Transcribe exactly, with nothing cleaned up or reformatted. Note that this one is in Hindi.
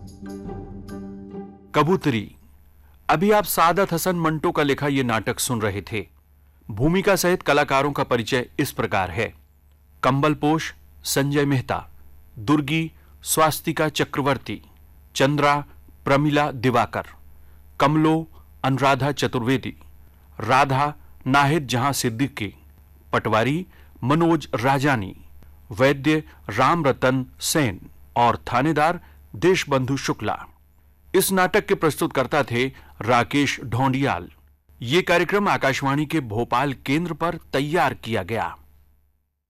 कबूतरी। अभी आप सादत हसन मंटो का लिखा यह नाटक सुन रहे थे। भूमिका सहित कलाकारों का परिचय इस प्रकार है। कंबलपोश संजय मेहता, दुर्गी स्वास्तिका चक्रवर्ती, चंद्रा प्रमिला दिवाकर, कमलो अनुराधा चतुर्वेदी, राधा नाहिद जहां सिद्दीकी, पटवारी मनोज राजानी, वैद्य राम रतन सेन और थानेदार देशबंधु शुक्ला। इस नाटक के प्रस्तुतकर्ता थे राकेश ढोंडियाल। ये कार्यक्रम आकाशवाणी के भोपाल केंद्र पर तैयार किया गया।